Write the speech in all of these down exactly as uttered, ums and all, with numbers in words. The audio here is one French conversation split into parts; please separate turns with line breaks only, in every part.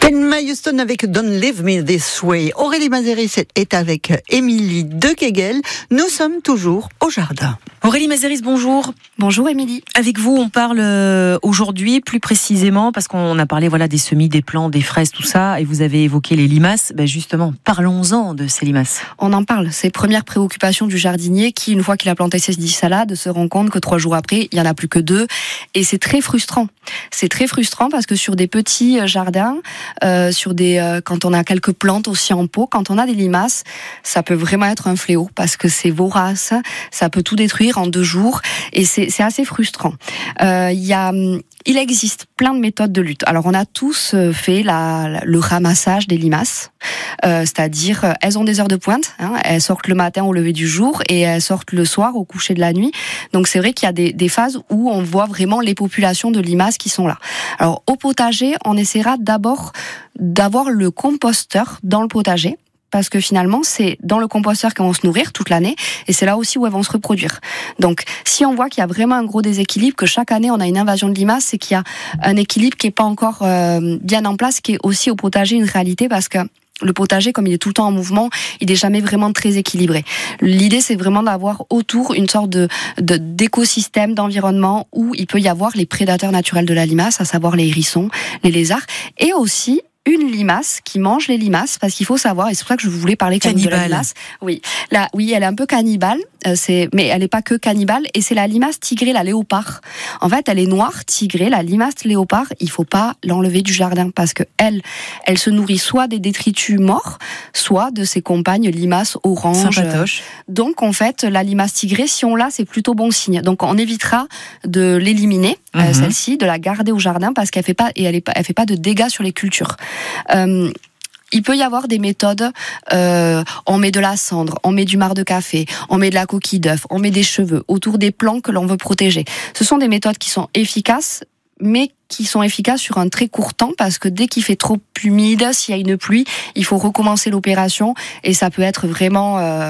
Thelma Houston avec Don't Leave Me This Way. Aurélie Mazéris est avec Émilie de Kegel. Nous sommes toujours au jardin.
Aurélie Mazéris, bonjour.
Bonjour Émilie.
Avec vous, on parle aujourd'hui plus précisément, parce qu'on a parlé voilà, des semis, des plants, des fraises, tout ça, et vous avez évoqué les limaces. Ben justement, parlons-en de ces limaces.
On en parle. C'est les premières préoccupations du jardinier qui, une fois qu'il a planté ses dix salades, se rend compte que trois jours après, il n'y en a plus que deux. Et c'est très frustrant. C'est très frustrant parce que sur des petits jardins, euh, sur des, euh, quand on a quelques plantes aussi en pot, quand on a des limaces, ça peut vraiment être un fléau parce que c'est vorace, ça peut tout détruire en deux jours et c'est, c'est assez frustrant. Euh, y a, il existe plein de méthodes de lutte. Alors on a tous fait la, le ramassage des limaces, euh, c'est-à-dire elles ont des heures de pointe, hein, elles sortent le matin au lever du jour et elles sortent le soir au coucher de la nuit. Donc c'est vrai qu'il y a des, des phases où on voit vraiment les populations de limaces qui sont là. Alors au potager, on essaiera d'abord d'avoir le composteur dans le potager. Parce que finalement, c'est dans le composteur qu'elles vont se nourrir toute l'année et c'est là aussi où elles vont se reproduire. Donc, si on voit qu'il y a vraiment un gros déséquilibre, que chaque année on a une invasion de limaces, c'est qu'il y a un équilibre qui n'est pas encore euh, bien en place, qui est aussi au potager une réalité parce que le potager, comme il est tout le temps en mouvement, il n'est jamais vraiment très équilibré. L'idée, c'est vraiment d'avoir autour une sorte de, de d'écosystème, d'environnement où il peut y avoir les prédateurs naturels de la limace, à savoir les hérissons, les lézards, et aussi une limace qui mange les limaces, parce qu'il faut savoir, et c'est pour ça que je voulais parler quand même de la limace. Oui, là, oui, elle est un peu cannibale, euh, c'est, mais elle n'est pas que cannibale, et c'est la limace tigrée, la léopard. En fait, elle est noire, tigrée, la limace léopard, il faut pas l'enlever du jardin, parce que elle, elle se nourrit soit des détritus morts, soit de ses compagnes limaces orange.
Sympatoche.
Donc, en fait, la limace tigrée, si on l'a, c'est plutôt bon signe. Donc, on évitera de l'éliminer, mmh. euh, celle-ci, de la garder au jardin, parce qu'elle fait pas, et elle, est pas, elle fait pas de dégâts sur les cultures. Euh, il peut y avoir des méthodes, euh, on met de la cendre, on met du marc de café, on met de la coquille d'œuf, on met des cheveux autour des plants que l'on veut protéger. Ce sont des méthodes qui sont efficaces, mais qui sont efficaces sur un très court temps parce que dès qu'il fait trop humide, s'il y a une pluie, il faut recommencer l'opération et ça peut être vraiment... Euh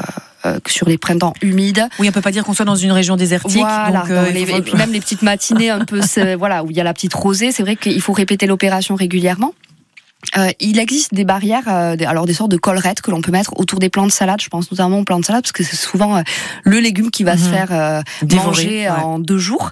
sur les printemps humides.
Oui, on peut pas dire qu'on soit dans une région désertique.
Voilà,
donc, euh,
les,
faut...
et puis même les petites matinées un peu, voilà, où il y a la petite rosée, c'est vrai qu'il faut répéter l'opération régulièrement. Euh, il existe des barrières, euh, des, alors des sortes de collerettes que l'on peut mettre autour des plants de salade. Je pense notamment aux plants de salade parce que c'est souvent euh, le légume qui va mmh. se faire euh, manger ouais. en deux jours.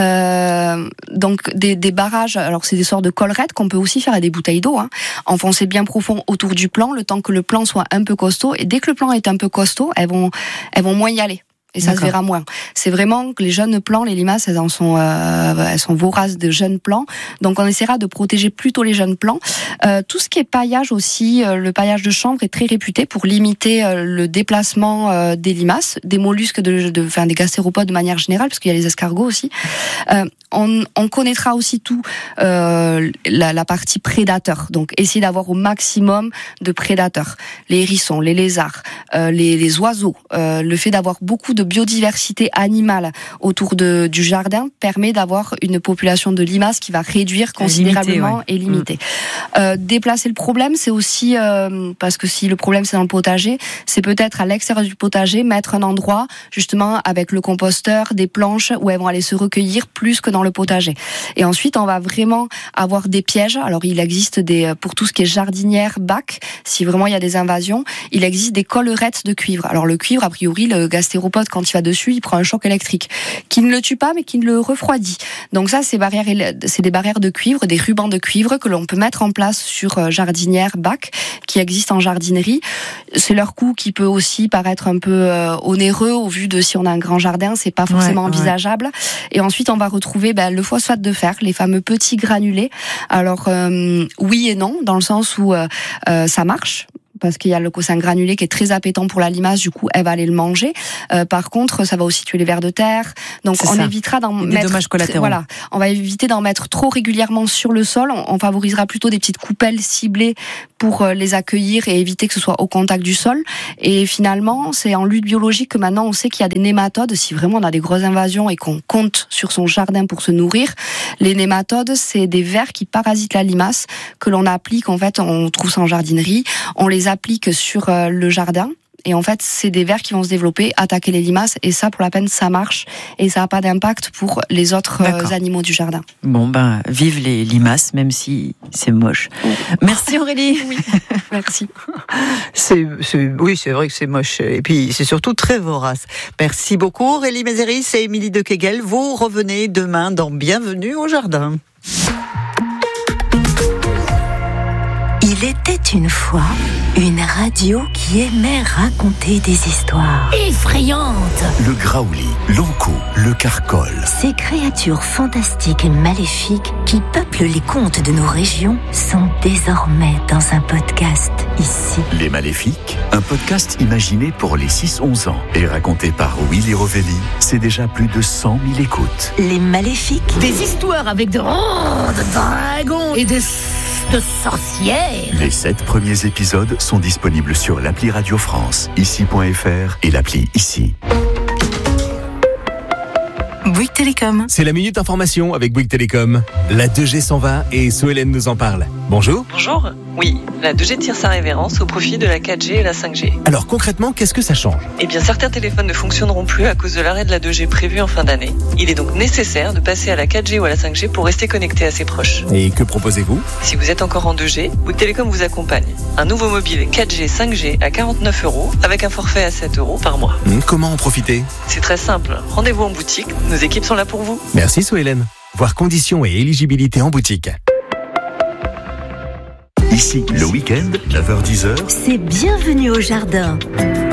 Euh, donc des, des barrages, alors c'est des sortes de collerettes qu'on peut aussi faire à des bouteilles d'eau, hein, enfoncer bien profond autour du plant, le temps que le plant soit un peu costaud. Et dès que le plant est un peu costaud, elles vont, elles vont moins y aller. Et ça D'accord. se verra moins. C'est vraiment que les jeunes plants, les limaces, elles en sont, euh, elles sont voraces de jeunes plants. Donc on essaiera de protéger plutôt les jeunes plants. Euh, tout ce qui est paillage aussi, euh, le paillage de chanvre est très réputé pour limiter euh, le déplacement euh, des limaces, des mollusques, de, de, enfin des gastéropodes de manière générale, parce qu'il y a les escargots aussi. Euh, on, on connaîtra aussi tout euh, la, la partie prédateur. Donc essayer d'avoir au maximum de prédateurs, les hérissons, les lézards, euh, les, les oiseaux. Euh, le fait d'avoir beaucoup de biodiversité animale autour de, du jardin permet d'avoir une population de limaces qui va réduire considérablement limité, ouais. et limiter. Mmh. Euh, déplacer le problème, c'est aussi, euh, parce que si le problème c'est dans le potager, c'est peut-être à l'extérieur du potager, mettre un endroit justement avec le composteur, des planches où elles vont aller se recueillir plus que dans le potager. Et ensuite, on va vraiment avoir des pièges. Alors, il existe des, pour tout ce qui est jardinière, bac, si vraiment il y a des invasions, il existe des collerettes de cuivre. Alors, le cuivre, a priori, le gastéropode, quand il va dessus, il prend un choc électrique qui ne le tue pas, mais qui le refroidit. Donc ça, c'est, barrières, c'est des barrières de cuivre, des rubans de cuivre que l'on peut mettre en place sur jardinière, bac, qui existent en jardinerie. C'est leur coût qui peut aussi paraître un peu euh, onéreux au vu de si on a un grand jardin, c'est pas forcément ouais, envisageable. Ouais. Et ensuite, on va retrouver ben, le phosphate de fer, les fameux petits granulés. Alors euh, oui et non, dans le sens où euh, euh, ça marche. Parce qu'il y a le c'est un granulé qui est très appétant pour la limace, du coup elle va aller le manger. Euh, par contre, ça va aussi tuer les vers de terre. Donc c'est on ça. évitera d'en
des
mettre.
Dommages collatéraux.
Voilà, on va éviter d'en mettre trop régulièrement sur le sol. On, on favorisera plutôt des petites coupelles ciblées pour les accueillir et éviter que ce soit au contact du sol. Et finalement, c'est en lutte biologique que maintenant on sait qu'il y a des nématodes. Si vraiment on a des grosses invasions et qu'on compte sur son jardin pour se nourrir, les nématodes, c'est des vers qui parasitent la limace que l'on applique. En fait, on trouve ça en jardinerie. On les applique sur le jardin Et en fait, c'est des vers qui vont se développer, attaquer les limaces. Et ça, pour la peine, ça marche. Et ça n'a pas d'impact pour les autres euh, animaux du jardin.
Bon, ben, vive les limaces, même si c'est moche. Merci Aurélie.
Oui, merci.
C'est, c'est, oui, c'est vrai que c'est moche. Et puis, c'est surtout très vorace. Merci beaucoup Aurélie Mazeris et Émilie de Kegel. Vous revenez demain dans Bienvenue au Jardin.
Il était une fois une radio qui aimait raconter des histoires effrayantes.
Le graouli, l'ankou, le carcol.
Ces créatures fantastiques et maléfiques qui peuplent les contes de nos régions sont désormais dans un podcast ici.
Les Maléfiques, un podcast imaginé pour les six onze ans et raconté par Willy Rovelli. C'est déjà plus de cent mille écoutes.
Les Maléfiques.
Des histoires avec de, oh, de dragons et de, de sorcières.
Les sept premiers épisodes sont disponibles sur l'appli Radio France, ici point f r et l'appli Ici.
Bouygues Télécom.
C'est la Minute Information avec Bouygues Télécom. La deux G s'en va et Sohélène nous en parle. Bonjour.
Bonjour. Oui, la deux G tire sa révérence au profit de la quatre G et la cinq G.
Alors concrètement, qu'est-ce que ça change ?
Eh bien, certains téléphones ne fonctionneront plus à cause de l'arrêt de la deux G prévu en fin d'année. Il est donc nécessaire de passer à la quatre G ou à la cinq G pour rester connecté à ses proches.
Et que proposez-vous ?
Si vous êtes encore en deux G, Bouygues Télécom vous accompagne. Un nouveau mobile quatre G, cinq G à quarante-neuf euros avec un forfait à sept euros par mois.
Hum, comment en profiter ?
C'est très simple. Rendez-vous en boutique. Nos équipes sont là pour vous.
Merci Sohélène. Voir conditions et éligibilité en boutique.
Ici, le week-end, neuf heures dix heures.
C'est Bienvenue au Jardin.